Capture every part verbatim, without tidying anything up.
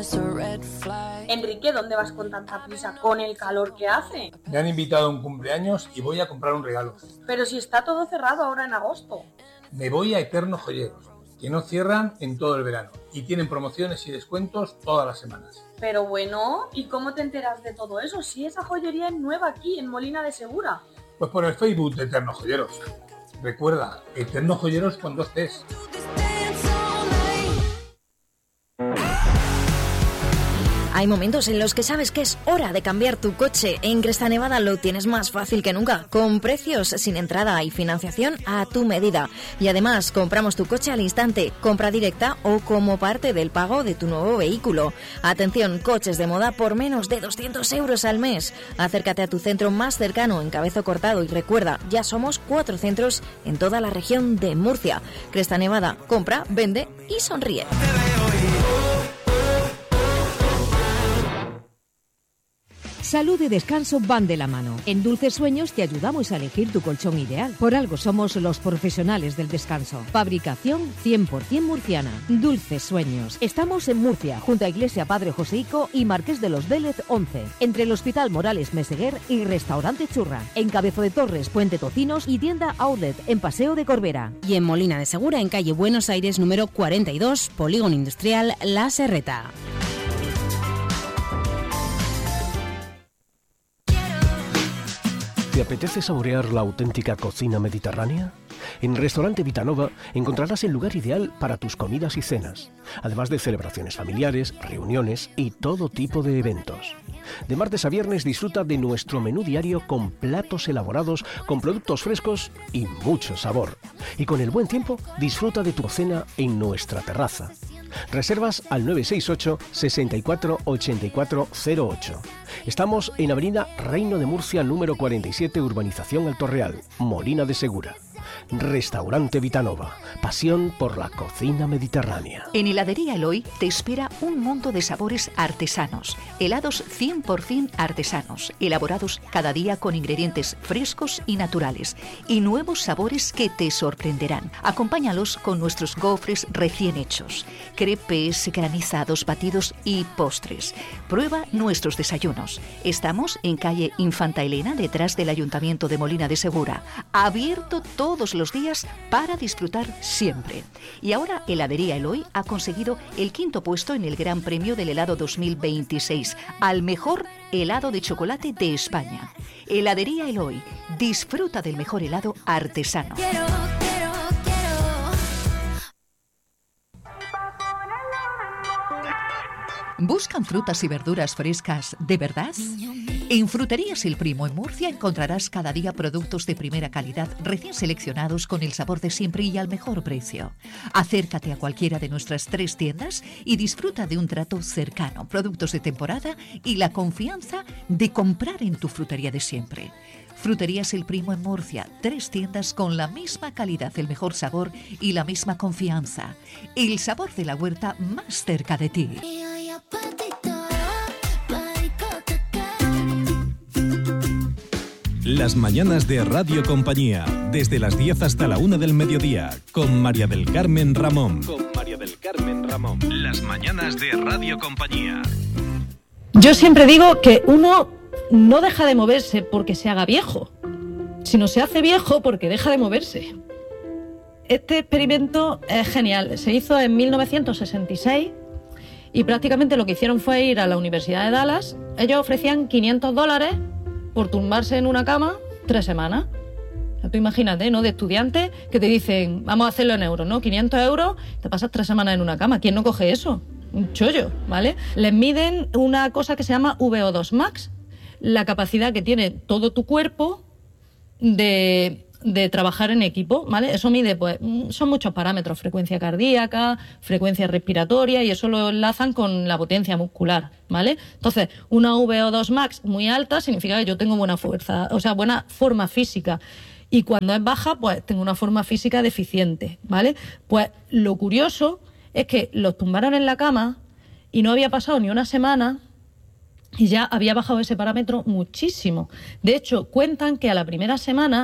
Enrique, ¿dónde vas con tanta prisa con el calor que hace? Me han invitado a un cumpleaños y voy a comprar un regalo. Pero si está todo cerrado ahora en agosto. Me voy a Eterno Joyeros, que no cierran en todo el verano y tienen promociones y descuentos todas las semanas. Pero bueno, ¿y cómo te enteras de todo eso si esa joyería es nueva aquí en Molina de Segura? Pues por el Facebook de Eterno Joyeros. Recuerda, Eterno Joyeros con dos T's. Hay momentos en los que sabes que es hora de cambiar tu coche. En Cresta Nevada lo tienes más fácil que nunca, con precios sin entrada y financiación a tu medida. Y además, compramos tu coche al instante, compra directa o como parte del pago de tu nuevo vehículo. Atención, coches de moda por menos de doscientos euros al mes. Acércate a tu centro más cercano en Cabezo Cortado y recuerda, ya somos cuatro centros en toda la región de Murcia. Cresta Nevada, compra, vende y sonríe. Salud y descanso van de la mano. En Dulces Sueños te ayudamos a elegir tu colchón ideal. Por algo somos los profesionales del descanso. Fabricación cien por ciento murciana. Dulces Sueños. Estamos en Murcia, junto a Iglesia Padre Joseico y Marqués de los Vélez once. Entre el Hospital Morales Meseguer y Restaurante Churra. En Cabezo de Torres, Puente Tocinos y tienda Outlet en Paseo de Corbera. Y en Molina de Segura, en calle Buenos Aires número cuarenta y dos, Polígono Industrial La Serreta. ¿Te apetece saborear la auténtica cocina mediterránea? En Restaurante Vitanova encontrarás el lugar ideal para tus comidas y cenas, además de celebraciones familiares, reuniones y todo tipo de eventos. De martes a viernes disfruta de nuestro menú diario con platos elaborados, con productos frescos y mucho sabor. Y con el buen tiempo, disfruta de tu cena en nuestra terraza. Reservas al nueve seis ocho, sesenta y cuatro, ochenta y cuatro cero ocho. Estamos en Avenida Reino de Murcia, número cuarenta y siete, Urbanización Alto Real, Molina de Segura. Restaurante Vitanova, pasión por la cocina mediterránea. En Heladería Eloy te espera un mundo de sabores artesanos, helados cien por ciento artesanos, elaborados cada día con ingredientes frescos y naturales, y nuevos sabores que te sorprenderán. Acompáñalos con nuestros gofres recién hechos, crepes, granizados, batidos y postres. Prueba nuestros desayunos. Estamos en calle Infanta Elena, detrás del Ayuntamiento de Molina de Segura, abierto todos los días para disfrutar siempre. Y ahora Heladería Eloy ha conseguido el quinto puesto en el Gran Premio del Helado dos mil veintiséis al mejor helado de chocolate de España. Heladería Eloy, disfruta del mejor helado artesano. Quiero, quiero, quiero. ¿Buscan frutas y verduras frescas de verdad? En Fruterías El Primo en Murcia encontrarás cada día productos de primera calidad, recién seleccionados con el sabor de siempre y al mejor precio. Acércate a cualquiera de nuestras tres tiendas y disfruta de un trato cercano, productos de temporada y la confianza de comprar en tu frutería de siempre. Fruterías El Primo en Murcia, tres tiendas con la misma calidad, el mejor sabor y la misma confianza. El sabor de la huerta más cerca de ti. Las mañanas de Radio Compañía, desde las diez hasta la una del mediodía, con María del Carmen Ramón. Con María del Carmen Ramón. Las mañanas de Radio Compañía. Yo siempre digo que uno no deja de moverse porque se haga viejo, sino se hace viejo porque deja de moverse. Este experimento es genial. Se hizo en mil novecientos sesenta y seis y prácticamente lo que hicieron fue ir a la Universidad de Dallas. Ellos ofrecían quinientos dólares por tumbarse en una cama tres semanas. O sea, tú imagínate, ¿no? De estudiantes que te dicen, vamos a hacerlo en euros, ¿no? quinientos euros, te pasas tres semanas en una cama. ¿Quién no coge eso? Un chollo, ¿vale? Les miden una cosa que se llama V O dos max, la capacidad que tiene todo tu cuerpo de, de trabajar en equipo, ¿vale? Eso mide, pues, son muchos parámetros, frecuencia cardíaca, frecuencia respiratoria, y eso lo enlazan con la potencia muscular, ¿vale? Entonces, una V O dos max muy alta significa que yo tengo buena fuerza, o sea, buena forma física. Y cuando es baja, pues tengo una forma física deficiente, ¿vale? Pues lo curioso es que los tumbaron en la cama y no había pasado ni una semana y ya había bajado ese parámetro muchísimo. De hecho, cuentan que a la primera semana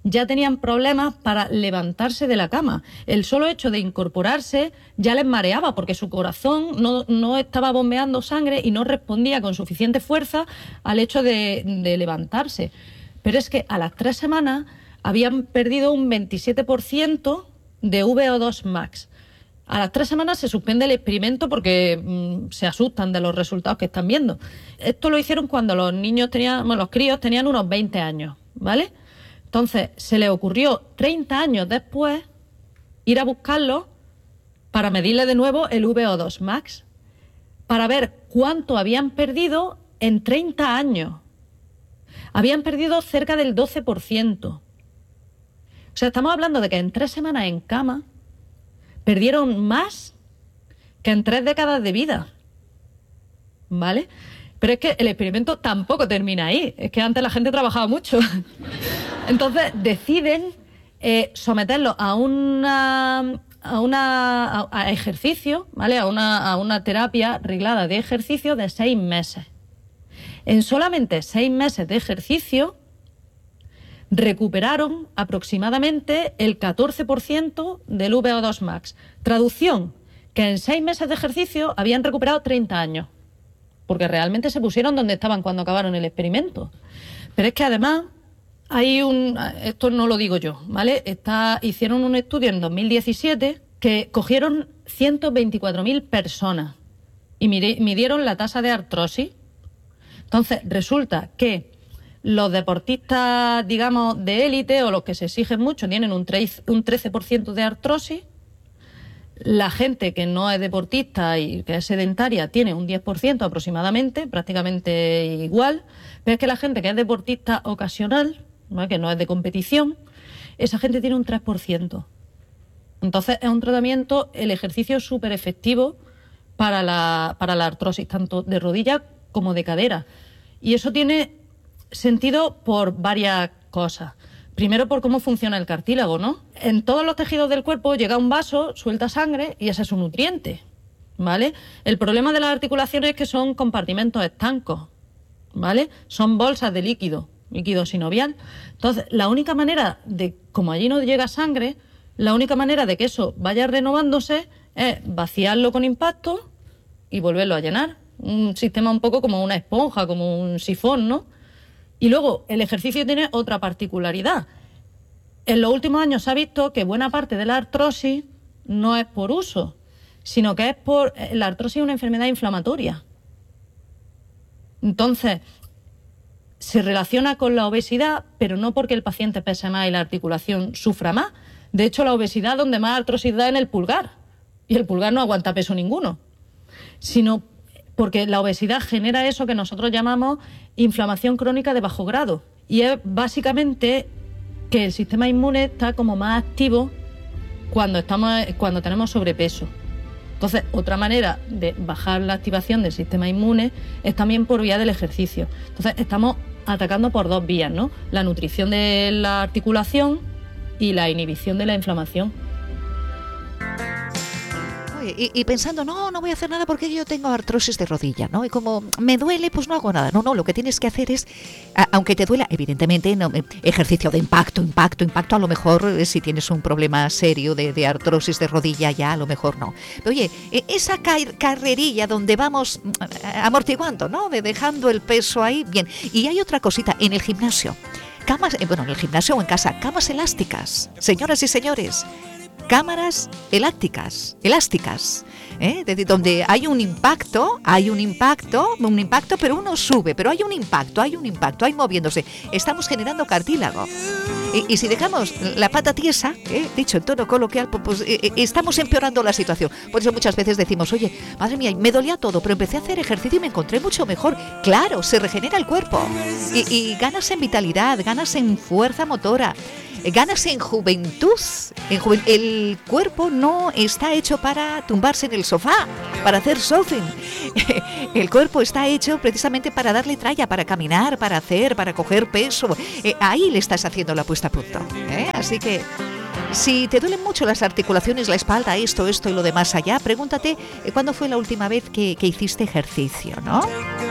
ya tenían problemas para levantarse de la cama. El solo hecho de incorporarse ya les mareaba porque su corazón no, no estaba bombeando sangre y no respondía con suficiente fuerza al hecho de, de levantarse. Pero es que a las tres semanas habían perdido un veintisiete por ciento de V O dos max. A las tres semanas se suspende el experimento porque mmm, se asustan de los resultados que están viendo. Esto lo hicieron cuando los niños tenían, bueno, los críos tenían unos veinte años, ¿vale? Entonces se les ocurrió treinta años después ir a buscarlo para medirle de nuevo el V O dos max, para ver cuánto habían perdido en treinta años. Habían perdido cerca del doce por ciento. O sea, estamos hablando de que en tres semanas en cama perdieron más que en tres décadas de vida, ¿vale? Pero es que el experimento tampoco termina ahí. Es que antes la gente trabajaba mucho. Entonces deciden eh, someterlo a una a una a, a ejercicio, ¿vale? A una, a una terapia reglada de ejercicio de seis meses. En solamente seis meses de ejercicio recuperaron aproximadamente el catorce por ciento del V O dos max. Traducción, que en seis meses de ejercicio habían recuperado treinta años, porque realmente se pusieron donde estaban cuando acabaron el experimento. Pero es que además hay un... Esto no lo digo yo, ¿vale? Está, hicieron un estudio en dos mil diecisiete que cogieron ciento veinticuatro mil personas y midieron la tasa de artrosis. Entonces, resulta que los deportistas, digamos, de élite o los que se exigen mucho tienen un trece por ciento de artrosis. La gente que no es deportista y que es sedentaria tiene un diez por ciento aproximadamente, prácticamente igual. Pero es que la gente que es deportista ocasional, ¿no?, que no es de competición, esa gente tiene un tres por ciento. Entonces es un tratamiento, el ejercicio es súper efectivo para la, para la artrosis, tanto de rodilla como de cadera. Y eso tiene sentido por varias cosas. Primero, por cómo funciona el cartílago, ¿no? En todos los tejidos del cuerpo llega un vaso, suelta sangre y ese es un nutriente, ¿vale? El problema de las articulaciones es que son compartimentos estancos, ¿vale? Son bolsas de líquido, líquido sinovial. Entonces, la única manera de, como allí no llega sangre, la única manera de que eso vaya renovándose es vaciarlo con impacto y volverlo a llenar. Un sistema un poco como una esponja, como un sifón, ¿no? Y luego, el ejercicio tiene otra particularidad. En los últimos años se ha visto que buena parte de la artrosis no es por uso, sino que es por... La artrosis es una enfermedad inflamatoria. Entonces, se relaciona con la obesidad, pero no porque el paciente pese más y la articulación sufra más. De hecho, la obesidad donde más artrosis da es en el pulgar, y el pulgar no aguanta peso ninguno, sino porque la obesidad genera eso que nosotros llamamos inflamación crónica de bajo grado. Y es básicamente que el sistema inmune está como más activo cuando, estamos, cuando tenemos sobrepeso. Entonces, otra manera de bajar la activación del sistema inmune es también por vía del ejercicio. Entonces, estamos atacando por dos vías, ¿no? La nutrición de la articulación y la inhibición de la inflamación. Y, y pensando, no, no voy a hacer nada porque yo tengo artrosis de rodilla, ¿no? Y como me duele, pues no hago nada. No, no, lo que tienes que hacer es, a, aunque te duela, evidentemente, no, ejercicio de impacto, impacto, impacto, a lo mejor eh, si tienes un problema serio de, de artrosis de rodilla, ya a lo mejor no. Pero, oye, esa ca- carrerilla donde vamos amortiguando, ¿no? De dejando el peso ahí, bien. Y hay otra cosita, en el gimnasio. Camas, eh, bueno, en el gimnasio o en casa, camas elásticas. Señoras y señores, cámaras elásticas, elásticas, ¿eh? Desde donde hay un impacto, hay un impacto, un impacto, pero uno sube, pero hay un impacto, hay un impacto, hay moviéndose. Estamos generando cartílago. Y, y si dejamos la pata tiesa, ¿eh? Dicho en tono coloquial, pues, pues eh, estamos empeorando la situación. Por eso muchas veces decimos, oye, madre mía, me dolía todo, pero empecé a hacer ejercicio y me encontré mucho mejor. Claro, se regenera el cuerpo. Y, y ganas en vitalidad, ganas en fuerza motora. Ganas en juventud. En juven... El cuerpo no está hecho para tumbarse en el sofá, para hacer surfing. El cuerpo está hecho precisamente para darle tralla, para caminar, para hacer, para coger peso. Eh, ahí le estás haciendo la puesta a punto, ¿eh? Así que, si te duelen mucho las articulaciones, la espalda, esto, esto y lo demás allá, pregúntate eh, cuándo fue la última vez que, que hiciste ejercicio, ¿no?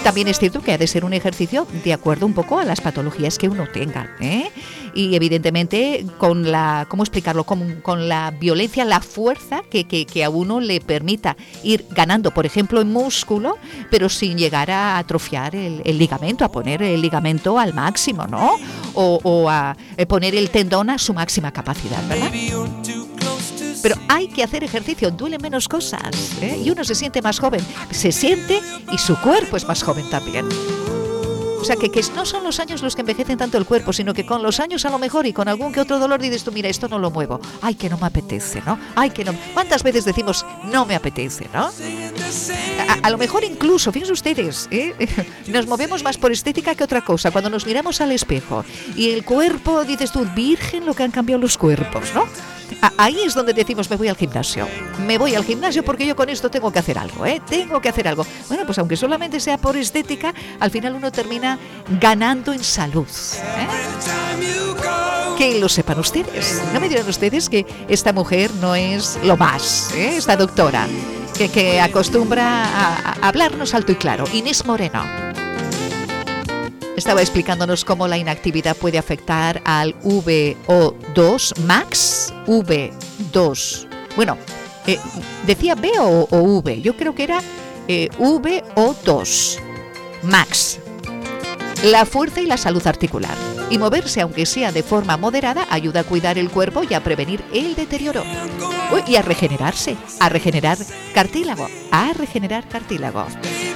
También es cierto que ha de ser un ejercicio de acuerdo un poco a las patologías que uno tenga, ¿eh? Y evidentemente con la, ¿cómo explicarlo? Con, con la violencia, la fuerza que, que, que a uno le permita ir ganando, por ejemplo, en músculo, pero sin llegar a atrofiar el, el ligamento, a poner el ligamento al máximo, ¿no? O, o a poner el tendón a su máxima capacidad, ¿verdad? Pero hay que hacer ejercicio, duelen menos cosas, ¿eh? Y uno se siente más joven, se siente y su cuerpo es más joven también. O sea, que, que no son los años los que envejecen tanto el cuerpo, sino que con los años a lo mejor y con algún que otro dolor dices tú, mira, esto no lo muevo. Ay, que no me apetece, ¿no? Ay, que no. ¿Cuántas veces decimos no me apetece, ¿no? A, a lo mejor incluso, fíjense ustedes, ¿eh? Nos movemos más por estética que otra cosa. Cuando nos miramos al espejo y el cuerpo, dices tú, virgen lo que han cambiado los cuerpos, ¿no? Ahí es donde decimos, me voy al gimnasio. Me voy al gimnasio porque yo con esto tengo que hacer algo, ¿eh? Tengo que hacer algo. Bueno, pues aunque solamente sea por estética, al final uno termina ganando en salud, ¿eh? Que lo sepan ustedes. No me dirán ustedes que esta mujer no es lo más, ¿eh? Esta doctora, que, que acostumbra a, a hablarnos alto y claro. Inés Moreno estaba explicándonos cómo la inactividad puede afectar al V O dos max, V dos. Bueno, eh, ¿decía B o, o V? Yo creo que era eh, V O dos max. La fuerza y la salud articular. Y moverse, aunque sea de forma moderada, ayuda a cuidar el cuerpo y a prevenir el deterioro. Uy, y a regenerarse, a regenerar cartílago, a regenerar cartílago.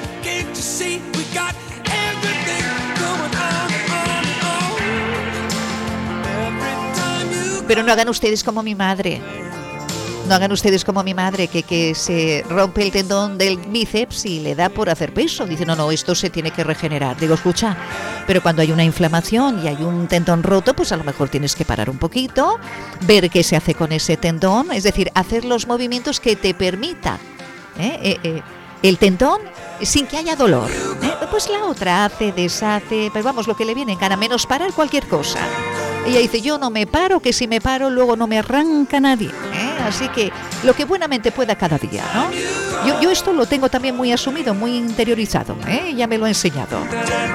Pero no hagan ustedes como mi madre. No hagan ustedes como mi madre, que, que se rompe el tendón del bíceps y le da por hacer peso. Dice, no, no, esto se tiene que regenerar. Digo, escucha, pero cuando hay una inflamación y hay un tendón roto, pues a lo mejor tienes que parar un poquito, ver qué se hace con ese tendón, es decir, hacer los movimientos que te permitan ¿eh? Eh, eh, el tendón sin que haya dolor. ¿eh? Pues la otra hace, deshace, pues vamos, lo que le viene en gana, menos parar cualquier cosa. Ella dice, yo no me paro, que si me paro luego no me arranca nadie, ¿eh? Así que lo que buenamente pueda cada día, ¿no? Yo, yo esto lo tengo también muy asumido, muy interiorizado, ¿eh? Ya me lo ha enseñado.